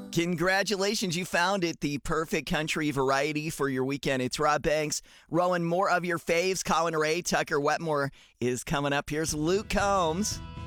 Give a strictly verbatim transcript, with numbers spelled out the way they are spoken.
Congratulations, you found it, the perfect country variety for your weekend. It's Rob Banks. Rowan, more of your faves. Colin Ray, Tucker Wetmore is coming up. Here's Luke Combs.